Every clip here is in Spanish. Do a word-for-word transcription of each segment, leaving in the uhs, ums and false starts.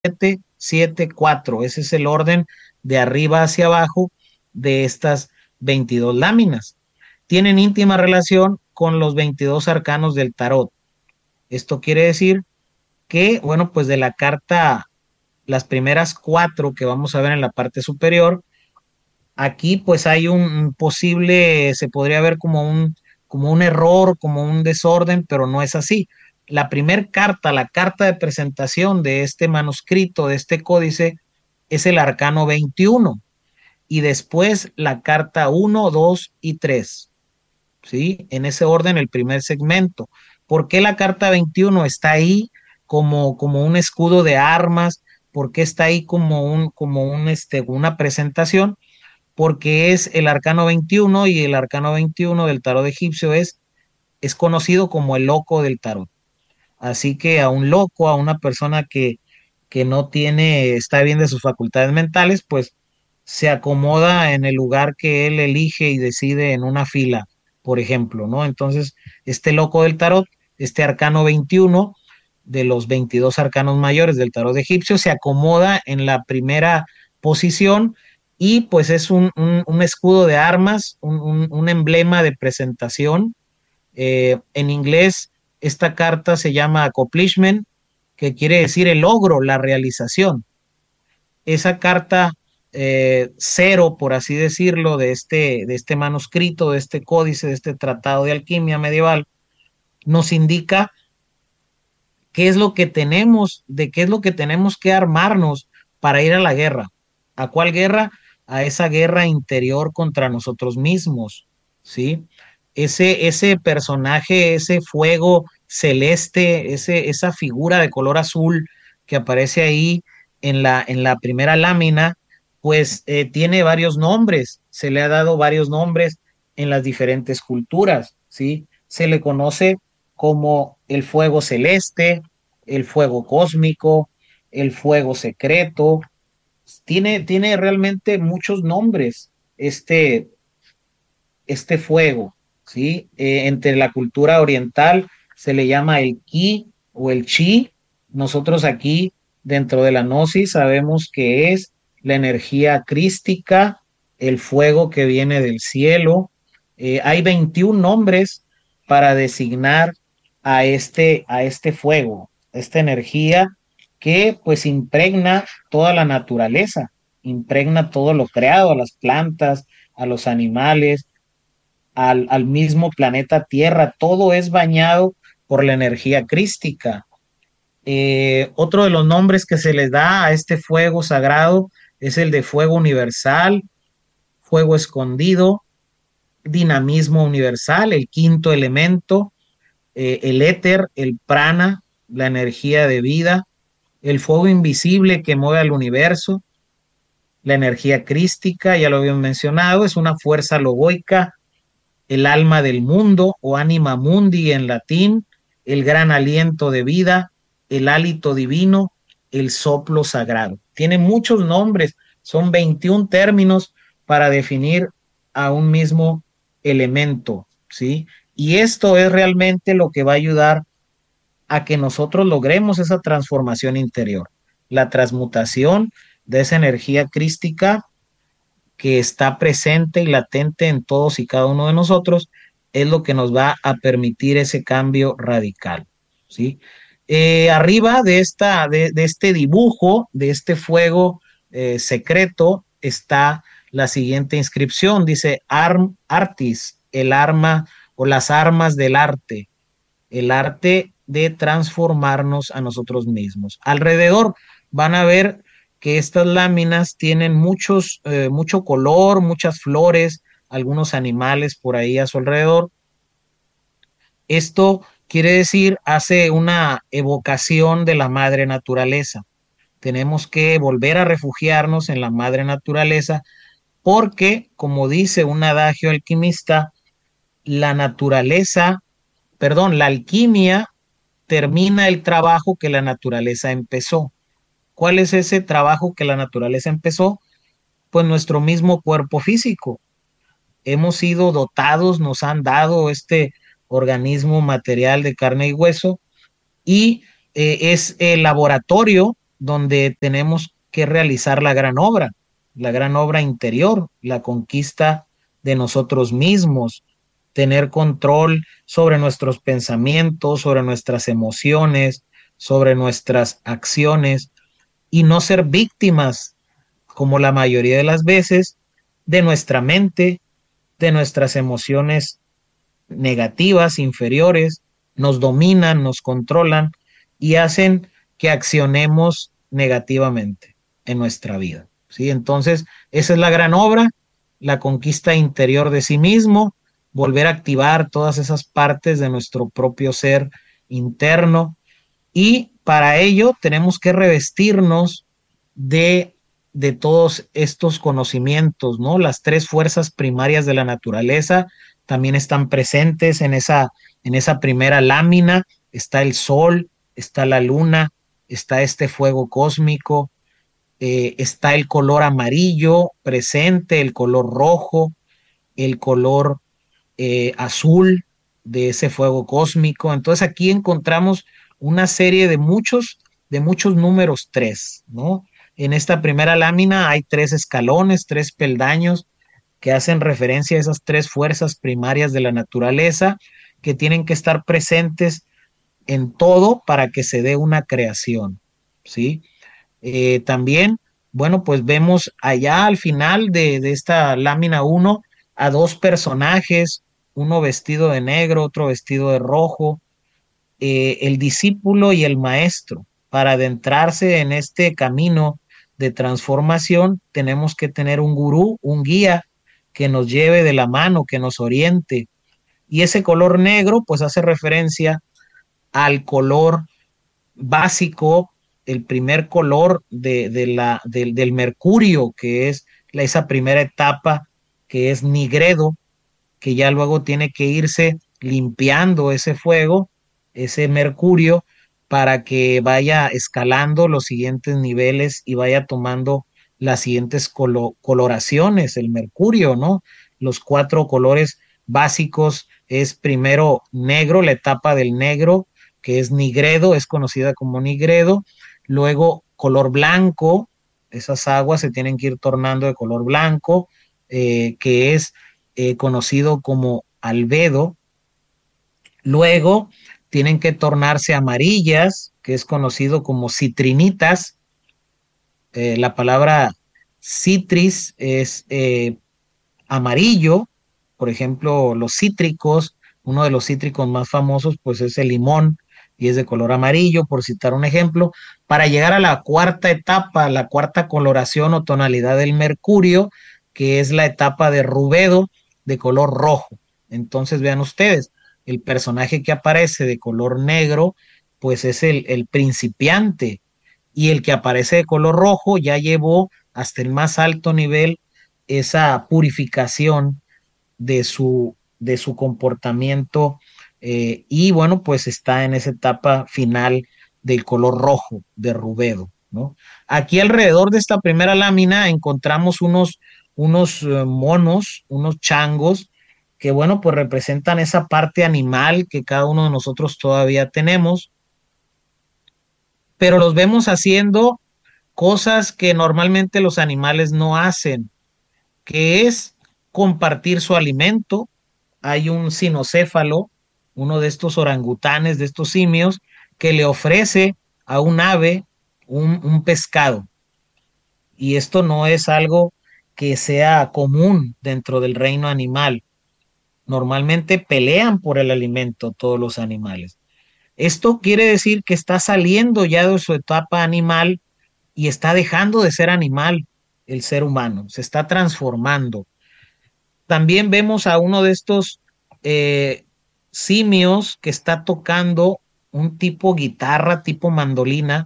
siete, siete, cuatro. Ese es el orden de arriba hacia abajo de estas veintidós láminas. Tienen íntima relación con los veintidós arcanos del tarot. Esto quiere decir que, bueno, pues de la carta, las primeras cuatro que vamos a ver en la parte superior, aquí pues hay un posible, se podría ver como un, como un error, como un desorden, pero no es así. La primera carta, la carta de presentación de este manuscrito, de este códice, es el arcano veintiuno y después la carta uno, dos y tres. ¿Sí? En ese orden el primer segmento. ¿Por qué la carta veintiuno está ahí como, como un escudo de armas? ¿Por qué está ahí como, un, como un, este, una presentación? Porque es el arcano veintiuno y el arcano veintiuno del tarot egipcio es, es conocido como el loco del tarot. Así que a un loco, a una persona que, que no tiene, está bien de sus facultades mentales, pues se acomoda en el lugar que él elige y decide en una fila, por ejemplo, ¿no? Entonces, este loco del tarot, este arcano veintiuno de los veintidós arcanos mayores del tarot egipcio, se acomoda en la primera posición y pues es un, un, un escudo de armas, un, un, un emblema de presentación. Eh, en inglés, esta carta se llama accomplishment, que quiere decir el logro, la realización. Esa carta eh, cero, por así decirlo, de este, de este manuscrito, de este códice, de este tratado de alquimia medieval, nos indica qué es lo que tenemos, de qué es lo que tenemos que armarnos para ir a la guerra. ¿A cuál guerra? A esa guerra interior contra nosotros mismos, ¿sí? Ese, ese personaje, ese fuego celeste, ese, esa figura de color azul que aparece ahí en la, en la primera lámina, pues eh, tiene varios nombres, se le ha dado varios nombres en las diferentes culturas, ¿sí? Se le conoce como el fuego celeste, el fuego cósmico, el fuego secreto. Tiene, tiene realmente muchos nombres este, este fuego, ¿sí? Eh, entre la cultura oriental se le llama el ki o el chi. Nosotros aquí, dentro de la gnosis, sabemos que es la energía crística, el fuego que viene del cielo. Eh, hay veintiún nombres para designar a este, a este fuego, esta energía que pues impregna toda la naturaleza, impregna todo lo creado, a las plantas, a los animales, al, al mismo planeta Tierra, todo es bañado por la energía crística. Eh, otro de los nombres que se les da a este fuego sagrado es el de fuego universal, fuego escondido, dinamismo universal, el quinto elemento, eh, el éter, el prana, la energía de vida, el fuego invisible que mueve al universo, la energía crística, ya lo habíamos mencionado, es una fuerza logoica, el alma del mundo o anima mundi en latín, el gran aliento de vida, el hálito divino, el soplo sagrado. Tiene muchos nombres, son veintiún términos para definir a un mismo elemento, ¿sí? Y esto es realmente lo que va a ayudar a que nosotros logremos esa transformación interior, la transmutación de esa energía crística que está presente y latente en todos y cada uno de nosotros, es lo que nos va a permitir ese cambio radical, ¿sí? Eh, arriba de, esta, de, de, este dibujo, de este fuego eh, secreto, está la siguiente inscripción, dice Arm Artis, el arma o las armas del arte, el arte de transformarnos a nosotros mismos. Alrededor van a ver que estas láminas tienen muchos, eh, mucho color, muchas flores, algunos animales por ahí a su alrededor. Esto quiere decir, hace una evocación de la madre naturaleza. Tenemos que volver a refugiarnos en la madre naturaleza porque, como dice un adagio alquimista, la naturaleza, perdón, la alquimia termina el trabajo que la naturaleza empezó. ¿Cuál es ese trabajo que la naturaleza empezó? Pues nuestro mismo cuerpo físico. Hemos sido dotados, nos han dado este organismo material de carne y hueso y eh, es el laboratorio donde tenemos que realizar la gran obra, la gran obra interior, la conquista de nosotros mismos, tener control sobre nuestros pensamientos, sobre nuestras emociones, sobre nuestras acciones y no ser víctimas, como la mayoría de las veces, de nuestra mente, de nuestras emociones negativas, inferiores, nos dominan, nos controlan y hacen que accionemos negativamente en nuestra vida. ¿Sí? Entonces, esa es la gran obra, la conquista interior de sí mismo, volver a activar todas esas partes de nuestro propio ser interno y para ello tenemos que revestirnos de, de todos estos conocimientos, ¿no? Las tres fuerzas primarias de la naturaleza también están presentes en esa, en esa primera lámina. Está el sol, está la luna, está este fuego cósmico, eh, está el color amarillo presente, el color rojo, el color eh, azul de ese fuego cósmico. Entonces aquí encontramos una serie de muchos, de muchos números tres, ¿no? En esta primera lámina hay tres escalones, tres peldaños que hacen referencia a esas tres fuerzas primarias de la naturaleza que tienen que estar presentes en todo para que se dé una creación, ¿sí? Eh, también, bueno, pues vemos allá al final de, de esta lámina uno a dos personajes, uno vestido de negro, otro vestido de rojo, eh, el discípulo y el maestro. Para adentrarse en este camino de transformación, tenemos que tener un gurú, un guía que nos lleve de la mano, que nos oriente. Y ese color negro, pues hace referencia al color básico, el primer color de, de la, de, del mercurio, que es la, esa primera etapa, que es nigredo, que ya luego tiene que irse limpiando ese fuego, ese mercurio, para que vaya escalando los siguientes niveles y vaya tomando las siguientes colo coloraciones, el mercurio, ¿no? Los cuatro colores básicos es primero negro, la etapa del negro, que es nigredo, es conocida como nigredo, luego color blanco, esas aguas se tienen que ir tornando de color blanco, eh, que es eh, conocido como albedo, luego tienen que tornarse amarillas, que es conocido como citrinitas, eh, la palabra citris es eh, amarillo, por ejemplo, los cítricos, uno de los cítricos más famosos pues es el limón y es de color amarillo, por citar un ejemplo, para llegar a la cuarta etapa, la cuarta coloración o tonalidad del mercurio, que es la etapa de rubedo de color rojo. Entonces vean ustedes, el personaje que aparece de color negro pues es el, el principiante y el que aparece de color rojo ya llevó hasta el más alto nivel esa purificación de su, de su comportamiento eh, y bueno, pues está en esa etapa final del color rojo de rubedo, ¿no? Aquí alrededor de esta primera lámina encontramos unos, unos uh, monos, unos changos, que bueno, pues representan esa parte animal que cada uno de nosotros todavía tenemos, pero los vemos haciendo cosas que normalmente los animales no hacen, que es compartir su alimento. Hay un cinocéfalo, uno de estos orangutanes, de estos simios, que le ofrece a un ave un, un pescado. Y esto no es algo que sea común dentro del reino animal. Normalmente pelean por el alimento todos los animales. Esto quiere decir que está saliendo ya de su etapa animal y está dejando de ser animal el ser humano, se está transformando. También vemos a uno de estos eh, simios que está tocando un tipo guitarra, tipo mandolina,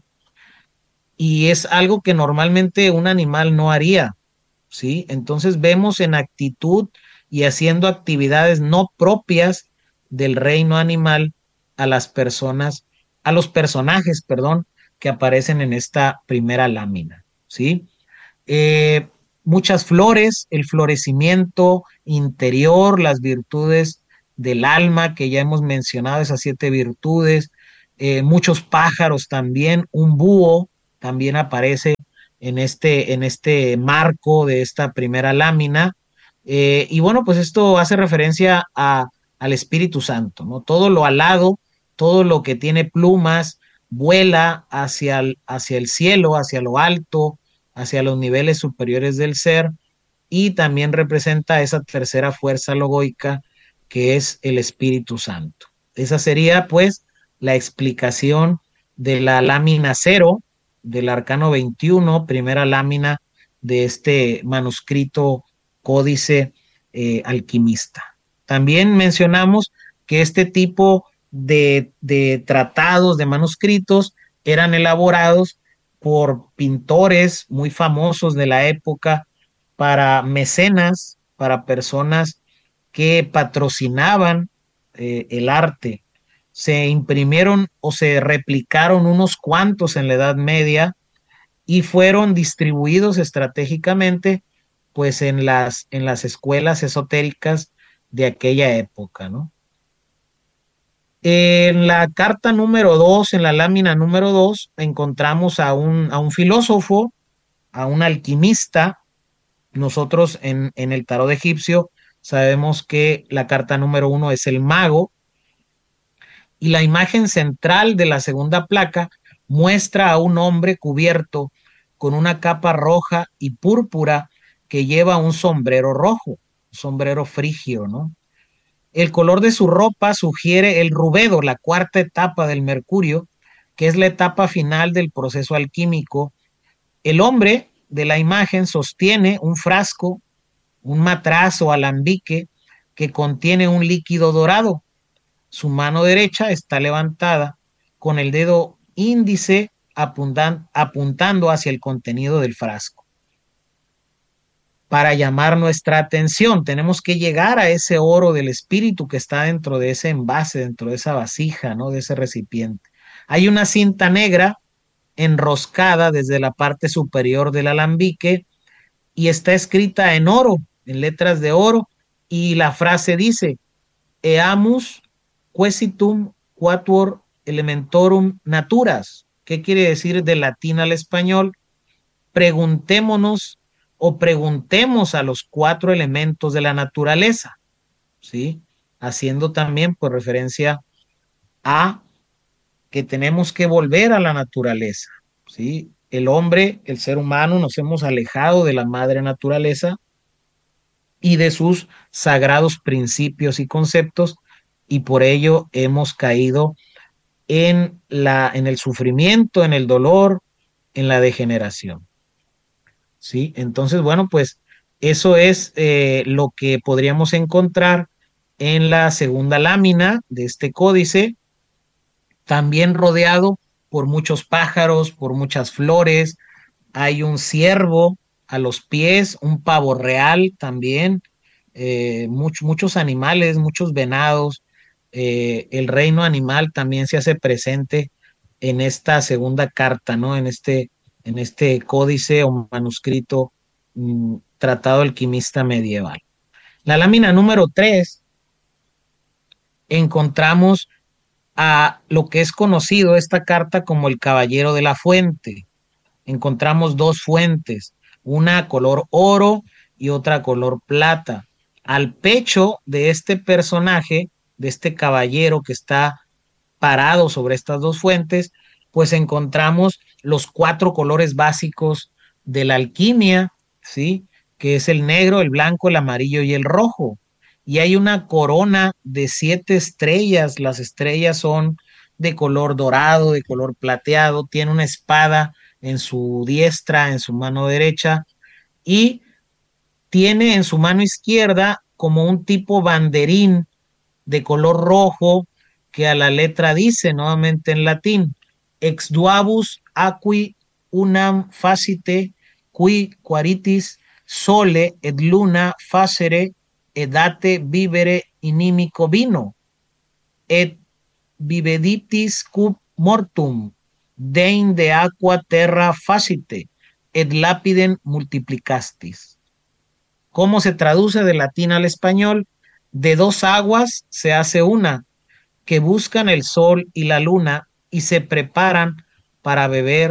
y es algo que normalmente un animal no haría, ¿sí? Entonces vemos en actitud y haciendo actividades no propias del reino animal a las personas, a los personajes, perdón, que aparecen en esta primera lámina, ¿sí? Eh, muchas flores, el florecimiento interior, las virtudes del alma que ya hemos mencionado, esas siete virtudes, eh, muchos pájaros también, un búho también aparece en este, en este marco de esta primera lámina. Eh, y bueno, pues esto hace referencia a, al Espíritu Santo, ¿no? Todo lo alado, todo lo que tiene plumas, vuela hacia el, hacia el cielo, hacia lo alto, hacia los niveles superiores del ser, y también representa esa tercera fuerza logoica que es el Espíritu Santo. Esa sería pues la explicación de la lámina cero del arcano veintiuno, primera lámina de este manuscrito códice eh, alquimista. También mencionamos que este tipo de, de tratados, de manuscritos, eran elaborados por pintores muy famosos de la época, para mecenas, para personas que patrocinaban eh, el arte. Se imprimieron o se replicaron unos cuantos en la Edad Media y fueron distribuidos estratégicamente pues en las, en las escuelas esotéricas de aquella época, ¿no? En la carta número dos, en la lámina número dos, encontramos a un, a un filósofo, a un alquimista. Nosotros en, en el tarot egipcio sabemos que la carta número uno es el mago, y la imagen central de la segunda placa muestra a un hombre cubierto con una capa roja y púrpura que lleva un sombrero rojo, un sombrero frigio, ¿no? El color de su ropa sugiere el rubedo, la cuarta etapa del mercurio, que es la etapa final del proceso alquímico. El hombre de la imagen sostiene un frasco, un matraz o alambique que contiene un líquido dorado. Su mano derecha está levantada con el dedo índice apuntan, apuntando hacia el contenido del frasco. Para llamar nuestra atención, tenemos que llegar a ese oro del espíritu que está dentro de ese envase, dentro de esa vasija, ¿no? De ese recipiente. Hay una cinta negra enroscada desde la parte superior del alambique y está escrita en oro, en letras de oro, y la frase dice: Eamus quesitum quatuor elementorum naturas. ¿Qué quiere decir de latín al español? Preguntémonos o preguntemos a los cuatro elementos de la naturaleza, ¿sí? Haciendo también por referencia a que tenemos que volver a la naturaleza, ¿sí? El hombre, el ser humano, nos hemos alejado de la madre naturaleza y de sus sagrados principios y conceptos, y por ello hemos caído en, la, en el sufrimiento, en el dolor, en la degeneración, ¿sí? Entonces, bueno, pues eso es eh, lo que podríamos encontrar en la segunda lámina de este códice, también rodeado por muchos pájaros, por muchas flores. Hay un ciervo a los pies, un pavo real también, eh, much, muchos animales, muchos venados. Eh, el reino animal también se hace presente en esta segunda carta, ¿no? En este, en este códice o manuscrito, mmm, tratado alquimista medieval. La lámina número tres, encontramos a lo que es conocido esta carta como el Caballero de la Fuente. Encontramos dos fuentes, una color oro y otra color plata. Al pecho de este personaje, de este caballero que está parado sobre estas dos fuentes, pues encontramos los cuatro colores básicos de la alquimia, ¿sí? Que es el negro, el blanco, el amarillo y el rojo. Y hay una corona de siete estrellas. Las estrellas son de color dorado, de color plateado. Tiene una espada en su diestra, en su mano derecha, y tiene en su mano izquierda como un tipo banderín de color rojo que a la letra dice, nuevamente en latín: ex duabus aqui unam facite qui quaritis sole et luna facere edate vivere inimico vino et viveditis cub mortum dein de aqua terra facite et lapidem multiplicastis. ¿Cómo se traduce de latín al español? De dos aguas se hace una, que buscan el sol y la luna y se preparan para beber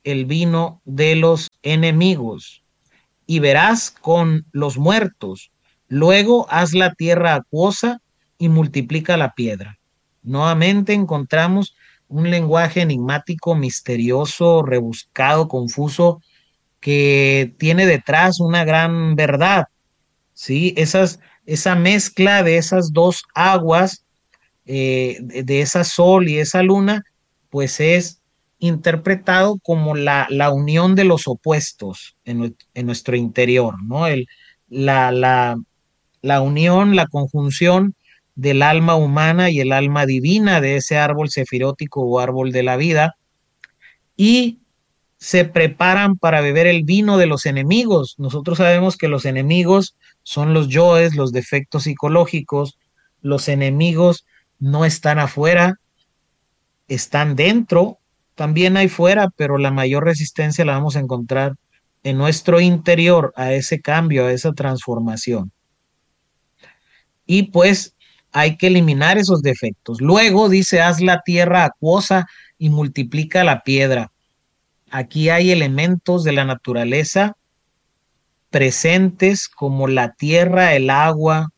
el vino de los enemigos y verás con los muertos. Luego haz la tierra acuosa y multiplica la piedra. Nuevamente encontramos un lenguaje enigmático, misterioso, rebuscado, confuso, que tiene detrás una gran verdad, ¿sí? Esas, esa mezcla de esas dos aguas, eh, de, de esa sol y esa luna, pues es interpretado como la, la unión de los opuestos en, en nuestro interior, ¿no? El, la, la, la unión, la conjunción del alma humana y el alma divina de ese árbol sefirótico o árbol de la vida, y se preparan para beber el vino de los enemigos. Nosotros sabemos que los enemigos son los yoes, los defectos psicológicos. Los enemigos no están afuera, están dentro. También hay fuera, pero la mayor resistencia la vamos a encontrar en nuestro interior a ese cambio, a esa transformación. Y pues hay que eliminar esos defectos. Luego dice, haz la tierra acuosa y multiplica la piedra. Aquí hay elementos de la naturaleza presentes como la tierra, el agua,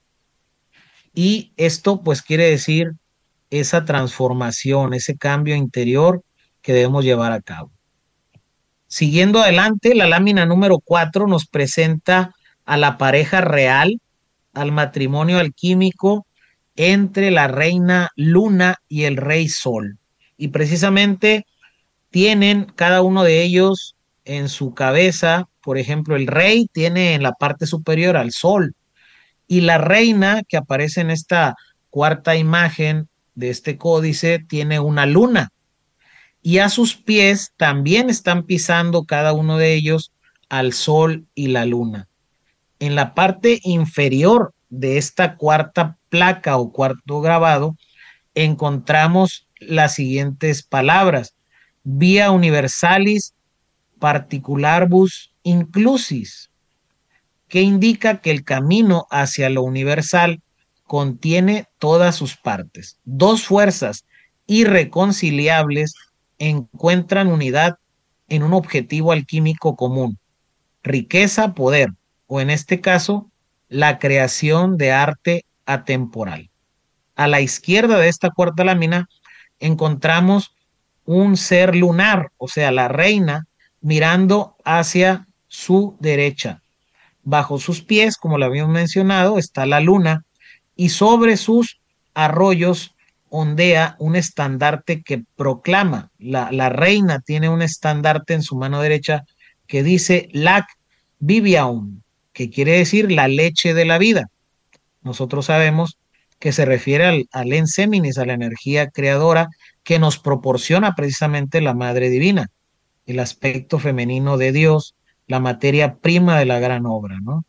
y esto pues quiere decir esa transformación, ese cambio interior que debemos llevar a cabo. Siguiendo adelante, la lámina número cuatro nos presenta a la pareja real, al matrimonio alquímico entre la reina Luna y el rey Sol. Y precisamente tienen cada uno de ellos en su cabeza, por ejemplo, el rey tiene en la parte superior al sol, y la reina que aparece en esta cuarta imagen de este códice tiene una luna, y a sus pies también están pisando cada uno de ellos al sol y la luna. En la parte inferior de esta cuarta placa o cuarto grabado encontramos las siguientes palabras: via universalis particularbus inclusis, que indica que el camino hacia lo universal contiene todas sus partes. Dos fuerzas irreconciliables encuentran unidad en un objetivo alquímico común: riqueza, poder, o en este caso, la creación de arte atemporal. A la izquierda de esta cuarta lámina encontramos un ser lunar, o sea, la reina, mirando hacia su derecha. Bajo sus pies, como lo habíamos mencionado, está la luna, y sobre sus arroyos ondea un estandarte que proclama, la, la reina tiene un estandarte en su mano derecha que dice Lac Viviaum, que quiere decir la leche de la vida. Nosotros sabemos que se refiere al, al enseminis, a la energía creadora que nos proporciona precisamente la Madre Divina, el aspecto femenino de Dios, la materia prima de la gran obra, ¿no?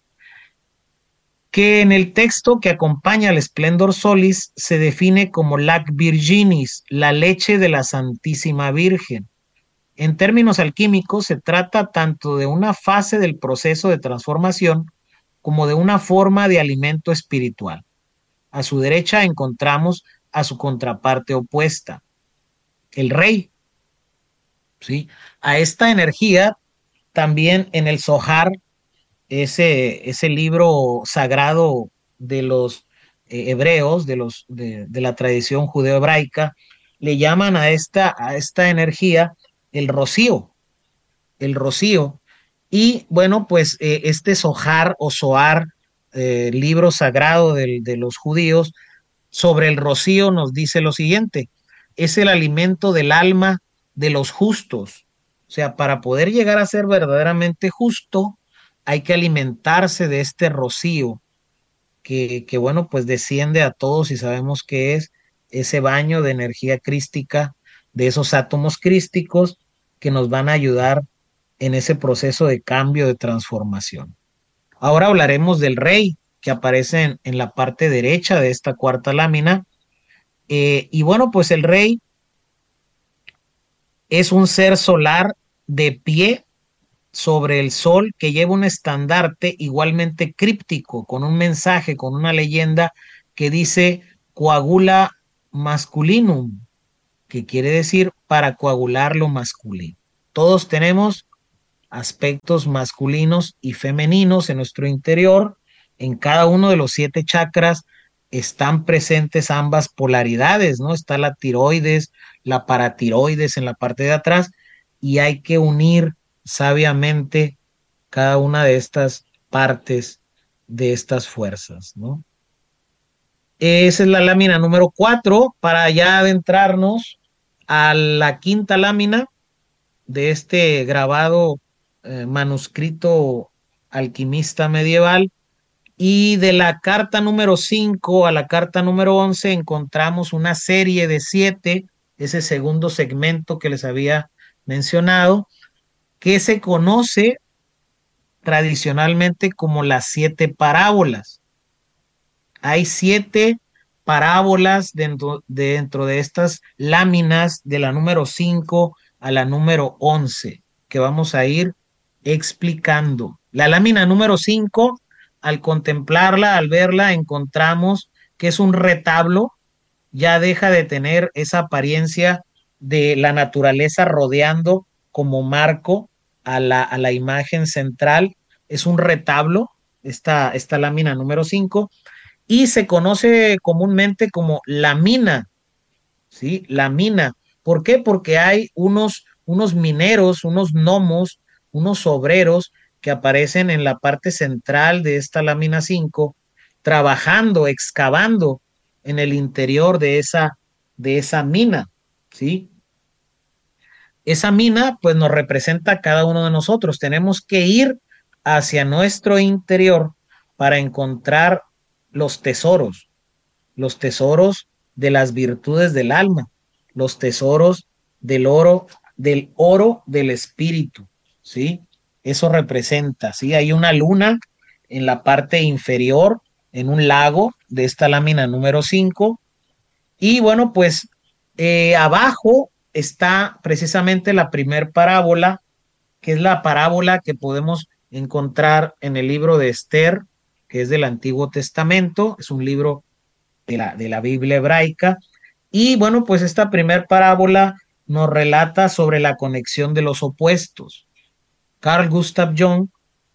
Que en el texto que acompaña al Splendor Solis se define como Lac Virginis, la leche de la Santísima Virgen. En términos alquímicos, se trata tanto de una fase del proceso de transformación como de una forma de alimento espiritual. A su derecha encontramos a su contraparte opuesta, el rey, ¿sí? A esta energía también en el Zohar, ese, ese libro sagrado de los eh, hebreos, de, los, de, de la tradición judeo-hebraica, le llaman a esta, a esta energía el rocío, el rocío. Y bueno, pues eh, este Zohar o Zohar, eh, libro sagrado de, de los judíos, sobre el rocío nos dice lo siguiente: es el alimento del alma de los justos. O sea, para poder llegar a ser verdaderamente justo, hay que alimentarse de este rocío que, que bueno, pues desciende a todos, y sabemos que es ese baño de energía crística, de esos átomos crísticos que nos van a ayudar en ese proceso de cambio, de transformación. Ahora hablaremos del rey, que aparece en, en la parte derecha de esta cuarta lámina. Eh, y bueno, pues el rey es un ser solar de pie sobre el sol que lleva un estandarte igualmente críptico, con un mensaje, con una leyenda que dice coagula masculinum, que quiere decir para coagular lo masculino. Todos tenemos aspectos masculinos y femeninos en nuestro interior. En cada uno de los siete chakras están presentes ambas polaridades, ¿no? Está la tiroides, la paratiroides en la parte de atrás, y hay que unir sabiamente cada una de estas partes de estas fuerzas, ¿no? Esa es la lámina número cuatro, para ya adentrarnos a la quinta lámina de este grabado eh, manuscrito alquimista medieval. Y de la carta número cinco a la carta número once encontramos una serie de siete, ese segundo segmento que les había mencionado, que se conoce tradicionalmente como las siete parábolas. Hay siete parábolas dentro, dentro de estas láminas, de la número cinco a la número once, que vamos a ir explicando. La lámina número cinco, al contemplarla, al verla, encontramos que es un retablo, ya deja de tener esa apariencia de la naturaleza rodeando como marco a la, a la imagen central. Es un retablo, esta, esta lámina número cinco, y se conoce comúnmente como la mina, ¿sí? La mina. ¿Por qué? Porque hay unos, unos mineros, unos gnomos, unos obreros que aparecen en la parte central de esta lámina cinco, trabajando, excavando en el interior de esa, de esa mina, ¿sí? Esa mina, pues, nos representa a cada uno de nosotros. Tenemos que ir hacia nuestro interior para encontrar los tesoros, los tesoros de las virtudes del alma, los tesoros del oro, del oro del espíritu, ¿sí? Eso representa, ¿sí? Hay una luna en la parte inferior, en un lago de esta lámina número cinco, y bueno, pues eh, abajo está precisamente la primer parábola, que es la parábola que podemos encontrar en el libro de Esther, que es del Antiguo Testamento, es un libro de la, de la Biblia hebraica. Y bueno, pues esta primer parábola nos relata sobre la conexión de los opuestos. Carl Gustav Jung,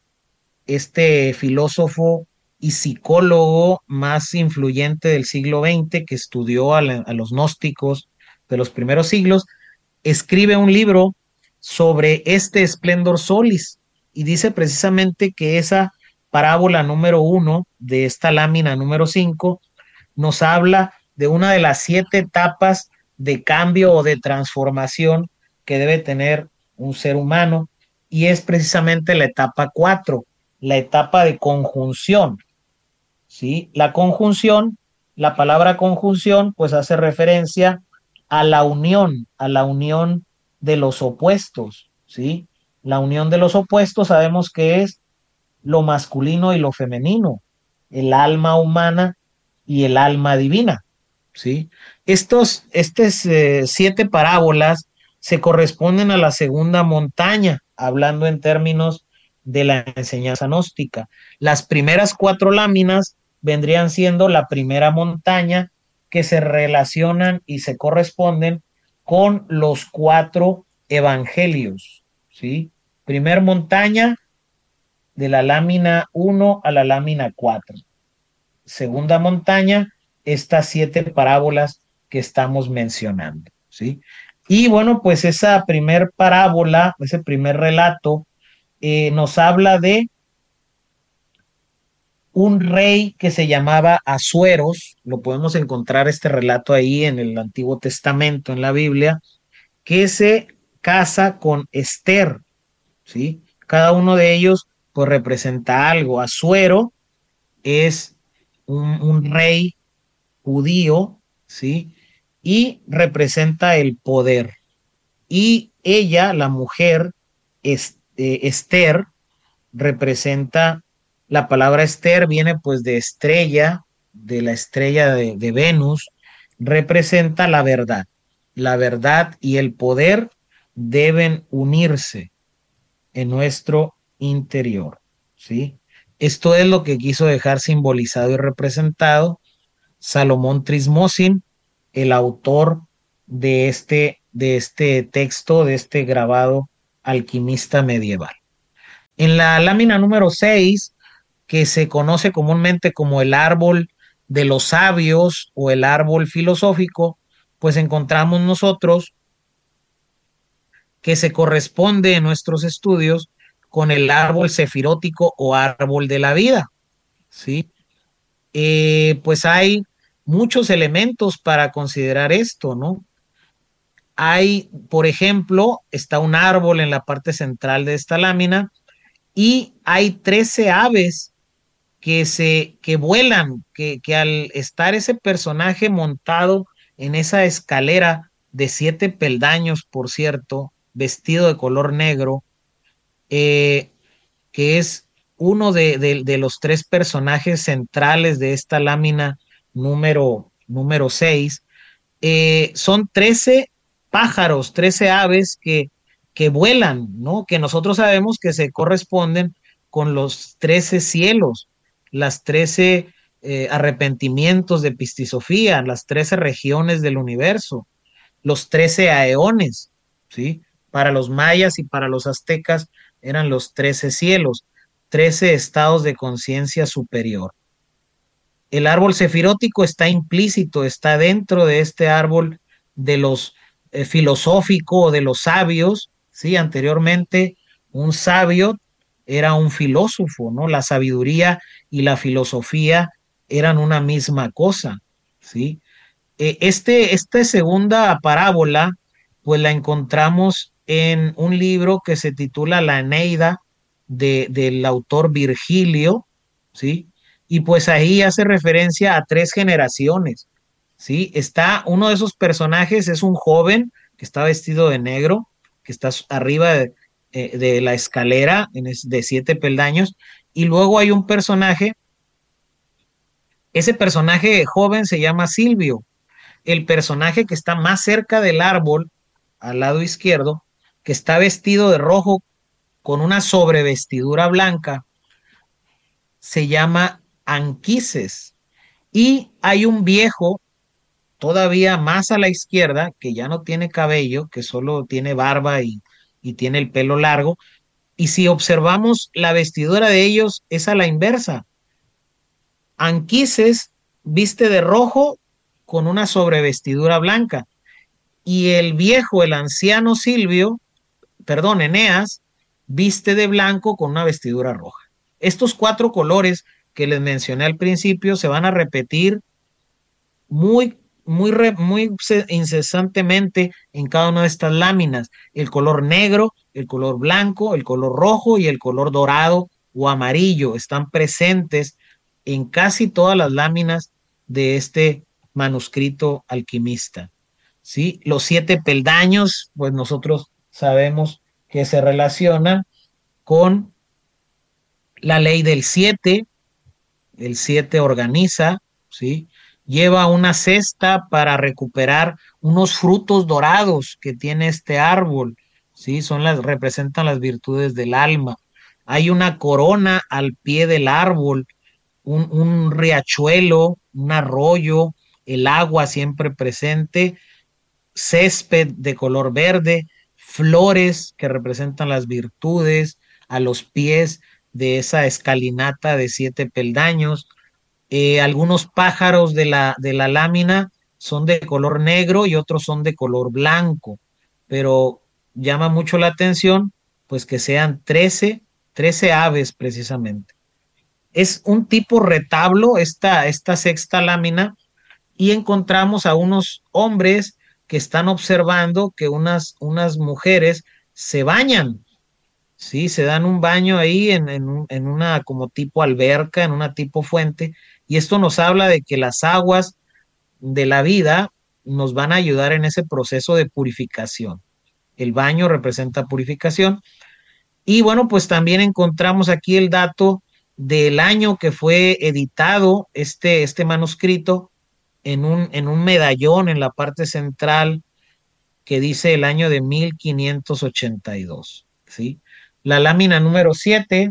este filósofo y psicólogo más influyente del siglo veinte, que estudió a, la, a los gnósticos de los primeros siglos, escribe un libro sobre este Splendor Solis y dice precisamente que esa parábola número uno de esta lámina número cinco nos habla de una de las siete etapas de cambio o de transformación que debe tener un ser humano, y es precisamente la etapa cuatro, la etapa de conjunción, ¿sí? La conjunción, la palabra conjunción, pues hace referencia a la unión, a la unión de los opuestos, ¿sí? La unión de los opuestos sabemos que es lo masculino y lo femenino, el alma humana y el alma divina, ¿sí? Estos, estas eh, siete parábolas se corresponden a la segunda montaña, hablando en términos de la enseñanza gnóstica. Las primeras cuatro láminas vendrían siendo la primera montaña, que se relacionan y se corresponden con los cuatro evangelios, ¿sí? Primer montaña, de la lámina uno a la lámina cuatro. Segunda montaña, estas siete parábolas que estamos mencionando, ¿sí? Y bueno, pues esa primer parábola, ese primer relato, eh, nos habla de un rey que se llamaba Asueros. Lo podemos encontrar este relato ahí en el Antiguo Testamento, en la Biblia, que se casa con Esther, ¿sí? Cada uno de ellos pues representa algo. Asuero es un, un rey judío, ¿sí? Y representa el poder. Y ella, la mujer, es, eh, Esther, representa, la palabra Esther viene pues de estrella, de la estrella de, de Venus, representa la verdad. La verdad y el poder deben unirse en nuestro interior, ¿sí? Esto es lo que quiso dejar simbolizado y representado Salomón Trismosin, el autor de este, de este texto, de este grabado alquimista medieval. En la lámina número seis, que se conoce comúnmente como el árbol de los sabios o el árbol filosófico, pues encontramos nosotros que se corresponde en nuestros estudios con el árbol sefirótico o árbol de la vida, ¿sí? Eh, pues hay muchos elementos para considerar esto, ¿no? Hay, por ejemplo, está un árbol en la parte central de esta lámina y hay trece aves que se que vuelan, que, que al estar ese personaje montado en esa escalera de siete peldaños, por cierto, vestido de color negro, eh, que es uno de, de, de, los tres personajes centrales de esta lámina número, número seis, eh, son trece pájaros, trece aves que, que vuelan, ¿no? Que nosotros sabemos que se corresponden con los trece cielos, las trece eh, arrepentimientos de Pistisofía, las trece regiones del universo, los trece aeones, ¿sí? Para los mayas y para los aztecas eran los trece cielos, trece estados de conciencia superior. El árbol sefirótico está implícito, está dentro de este árbol de los eh, filosófico o de los sabios, ¿sí? Anteriormente un sabio era un filósofo, ¿no? La sabiduría y la filosofía eran una misma cosa, ¿sí? Eh, este, esta segunda parábola, pues la encontramos en un libro que se titula La Eneida de, del autor Virgilio, ¿sí? Y pues ahí hace referencia a tres generaciones, ¿sí? Está uno de esos personajes, es un joven que está vestido de negro, que está arriba de, eh, de la escalera en es, de siete peldaños, y luego hay un personaje, ese personaje joven se llama Silvio. El personaje que está más cerca del árbol, al lado izquierdo, que está vestido de rojo con una sobrevestidura blanca, se llama Anquises. Y hay un viejo todavía más a la izquierda, que ya no tiene cabello, que solo tiene barba y, y tiene el pelo largo. Y si observamos la vestidura de ellos, es a la inversa. Anquises viste de rojo con una sobrevestidura blanca. Y el viejo, el anciano Silvio, perdón, Eneas, viste de blanco con una vestidura roja. Estos cuatro colores que les mencioné al principio se van a repetir muy, muy, muy incesantemente en cada una de estas láminas. El color negro, el color blanco, el color rojo y el color dorado o amarillo están presentes en casi todas las láminas de este manuscrito alquimista. ¿Sí? Los siete peldaños, pues nosotros sabemos que se relacionan con la ley del siete, el siete organiza, ¿sí? Lleva una cesta para recuperar unos frutos dorados que tiene este árbol, ¿sí? Son las, representan las virtudes del alma. Hay una corona al pie del árbol, un, un riachuelo, un arroyo, el agua siempre presente, césped de color verde, flores que representan las virtudes a los pies de esa escalinata de siete peldaños. Eh, algunos pájaros de la, de la lámina son de color negro y otros son de color blanco, pero llama mucho la atención pues que sean trece, trece aves precisamente. Es un tipo retablo esta, esta sexta lámina y encontramos a unos hombres que están observando que unas, unas mujeres se bañan, ¿sí? Se dan un baño ahí en, en, un, en una como tipo alberca, en una tipo fuente, y esto nos habla de que las aguas de la vida nos van a ayudar en ese proceso de purificación. El baño representa purificación. Y bueno, pues también encontramos aquí el dato del año que fue editado este, este manuscrito en un, en un medallón en la parte central que dice el año de mil quinientos ochenta y dos, ¿sí? La lámina número siete,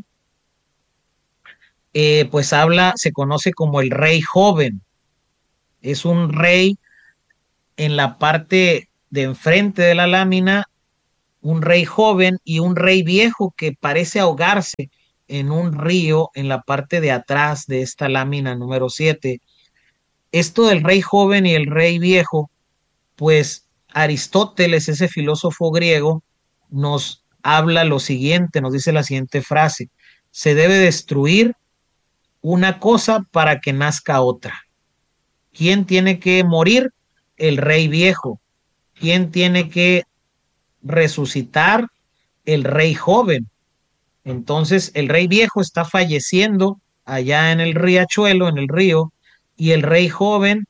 eh, pues habla, se conoce como el rey joven. Es un rey en la parte de enfrente de la lámina, un rey joven y un rey viejo que parece ahogarse en un río en la parte de atrás de esta lámina número siete. Esto del rey joven y el rey viejo, pues Aristóteles, ese filósofo griego, nos habla lo siguiente, nos dice la siguiente frase: se debe destruir una cosa para que nazca otra. ¿Quién tiene que morir? El rey viejo. ¿Quién tiene que resucitar? El rey joven. Entonces el rey viejo está falleciendo allá en el riachuelo, en el río, y el rey joven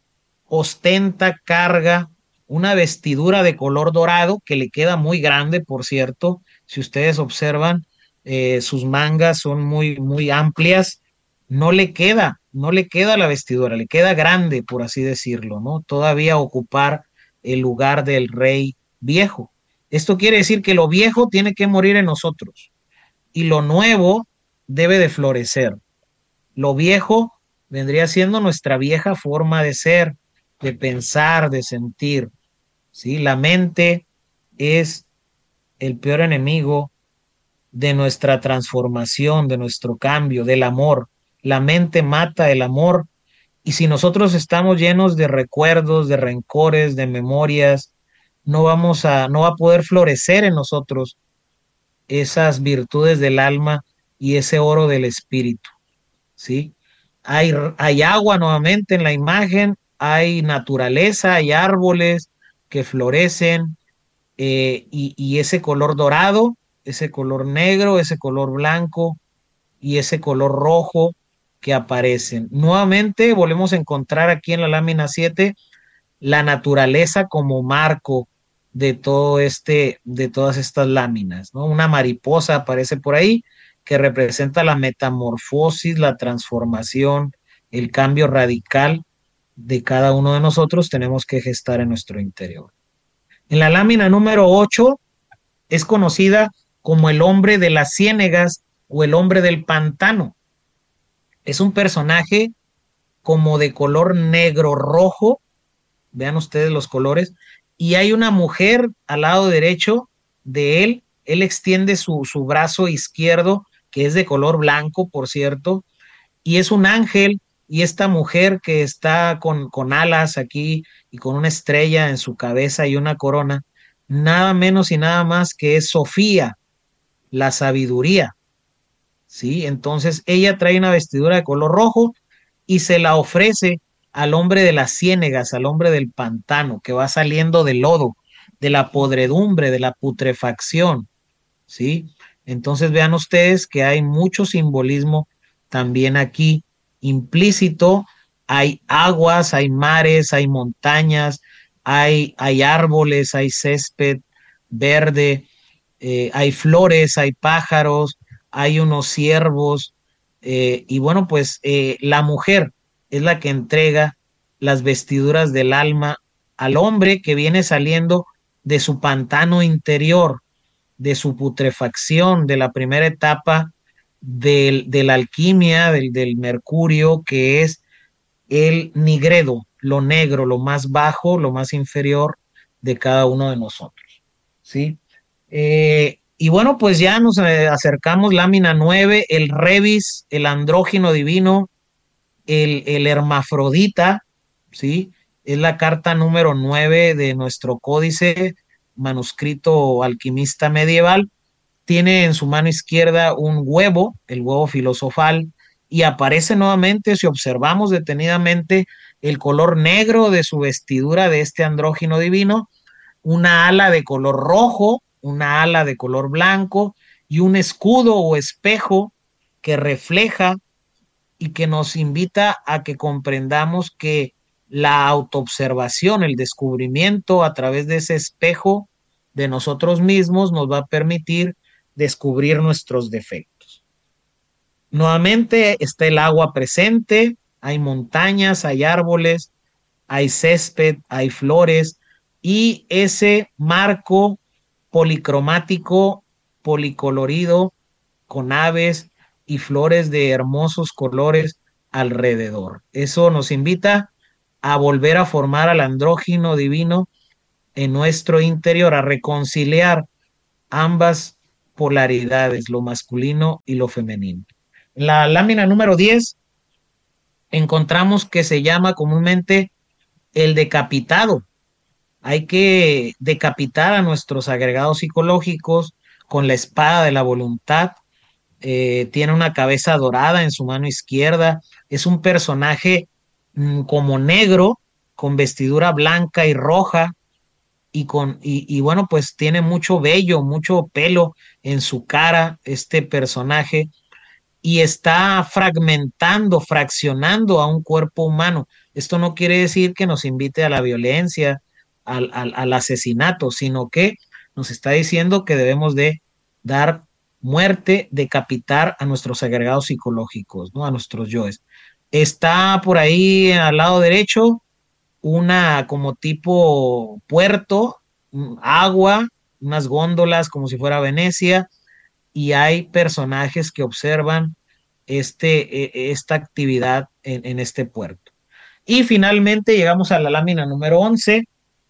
ostenta, carga una vestidura de color dorado que le queda muy grande, por cierto. Si ustedes observan, eh, sus mangas son muy, muy amplias. No le queda, no le queda la vestidura, le queda grande, por así decirlo, ¿no? Todavía ocupar el lugar del rey viejo. Esto quiere decir que lo viejo tiene que morir en nosotros y lo nuevo debe de florecer. Lo viejo vendría siendo nuestra vieja forma de ser, de pensar, de sentir, ¿sí? La mente es el peor enemigo de nuestra transformación, de nuestro cambio, del amor. La mente mata el amor, y si nosotros estamos llenos de recuerdos, de rencores, de memorias, no vamos a, no va a poder florecer en nosotros esas virtudes del alma y ese oro del espíritu, ¿sí? Hay, hay agua nuevamente en la imagen, hay naturaleza, hay árboles que florecen, eh, y, y ese color dorado, ese color negro, ese color blanco y ese color rojo que aparecen. Nuevamente volvemos a encontrar aquí en la lámina siete la naturaleza como marco de todo este, de todas estas láminas, ¿no? Una mariposa aparece por ahí que representa la metamorfosis, la transformación, el cambio radical de cada uno de nosotros tenemos que gestar en nuestro interior. En la lámina número ocho es conocida como el hombre de las ciénegas o el hombre del pantano. Es un personaje como de color negro rojo, vean ustedes los colores, y hay una mujer al lado derecho de él. Él extiende su, su brazo izquierdo, que es de color blanco, por cierto, y es un ángel, y esta mujer que está con, con alas aquí y con una estrella en su cabeza y una corona, nada menos y nada más que es Sofía, la sabiduría, ¿sí? Entonces ella trae una vestidura de color rojo y se la ofrece al hombre de las ciénegas, al hombre del pantano, que va saliendo del lodo, de la podredumbre, de la putrefacción, ¿sí? Entonces vean ustedes que hay mucho simbolismo también aquí implícito. Hay aguas, hay mares, hay montañas, hay, hay árboles, hay césped verde, eh, hay flores, hay pájaros, hay unos ciervos, eh, y bueno, pues eh, la mujer es la que entrega las vestiduras del alma al hombre que viene saliendo de su pantano interior, de su putrefacción, de la primera etapa del, de la alquimia, del, del mercurio, que es el nigredo, lo negro, lo más bajo, lo más inferior de cada uno de nosotros, ¿sí? Eh, y bueno, pues ya nos eh, acercamos, lámina nueve, el revis, el andrógino divino, el, el hermafrodita, ¿sí? Es la carta número nueve de nuestro códice manuscrito alquimista medieval. Tiene en su mano izquierda un huevo, el huevo filosofal, y aparece nuevamente, si observamos detenidamente, el color negro de su vestidura de este andrógino divino, una ala de color rojo, una ala de color blanco y un escudo o espejo que refleja y que nos invita a que comprendamos que la autoobservación, el descubrimiento a través de ese espejo de nosotros mismos nos va a permitir descubrir nuestros defectos. Nuevamente está el agua presente, hay montañas, hay árboles, hay césped, hay flores y ese marco policromático, policolorido, con aves y flores de hermosos colores alrededor. Eso nos invita a volver a formar al andrógino divino en nuestro interior, a reconciliar ambas polaridades, lo masculino y lo femenino. En la lámina número diez encontramos que se llama comúnmente el decapitado. Hay que decapitar a nuestros agregados psicológicos con la espada de la voluntad. Eh, tiene una cabeza dorada en su mano izquierda. Es un personaje mmm, como negro, con vestidura blanca y roja, y con, y, y bueno, pues tiene mucho vello, mucho pelo en su cara, este personaje, y está fragmentando, fraccionando a un cuerpo humano. Esto no quiere decir que nos invite a la violencia, al, al, al asesinato, sino que nos está diciendo que debemos de dar muerte, decapitar a nuestros agregados psicológicos, ¿no? A nuestros yoes. Está por ahí al lado derecho una como tipo puerto, mm, agua, unas góndolas como si fuera Venecia, y hay personajes que observan este, e- esta actividad en, en este puerto. Y finalmente llegamos a la lámina número once,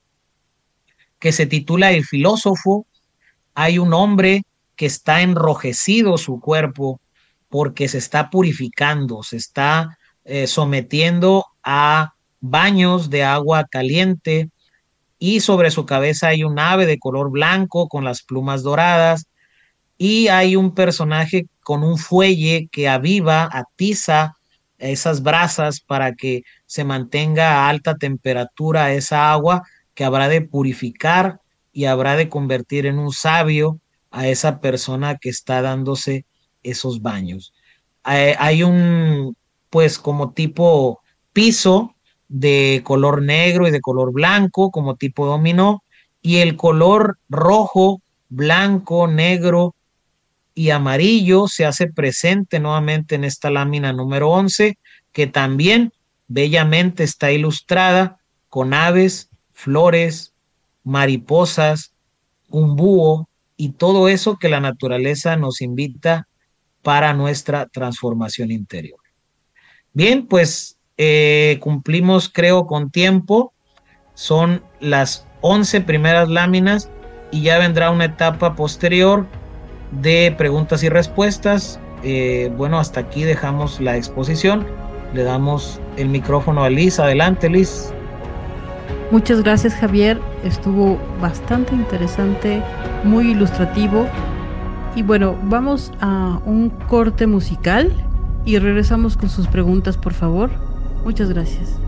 que se titula El filósofo. Hay un hombre que está enrojecido su cuerpo porque se está purificando, se está eh, sometiendo a baños de agua caliente, y sobre su cabeza hay un ave de color blanco con las plumas doradas, y hay un personaje con un fuelle que aviva, atiza esas brasas para que se mantenga a alta temperatura esa agua que habrá de purificar y habrá de convertir en un sabio a esa persona que está dándose esos baños. Hay, hay un, pues como tipo piso de color negro y de color blanco, como tipo dominó, y el color rojo, blanco, negro y amarillo se hace presente nuevamente en esta lámina número once, que también bellamente está ilustrada con aves, flores, mariposas, un búho y todo eso que la naturaleza nos invita para nuestra transformación interior. Bien, pues eh, cumplimos, creo, con tiempo. Son las once primeras láminas y ya vendrá una etapa posterior de preguntas y respuestas. Eh, bueno, hasta aquí dejamos la exposición. Le damos el micrófono a Liz. Adelante, Liz. Muchas gracias, Javier. Estuvo bastante interesante, muy ilustrativo. Y bueno, vamos a un corte musical y regresamos con sus preguntas, por favor. Muchas gracias.